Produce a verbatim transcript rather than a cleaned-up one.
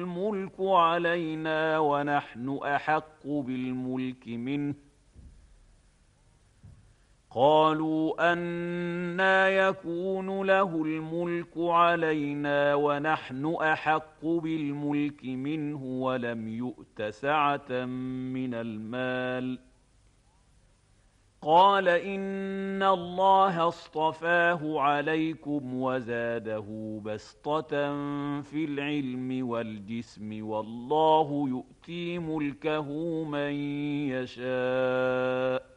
الملك علينا ونحن أحق بالملك منه قالوا أنى يكون له الملك علينا ونحن أحق بالملك منه ولم يؤت سعة من المال قال إن الله اصطفاه عليكم وزاده بسطة في العلم والجسم والله يؤتي ملكه من يشاء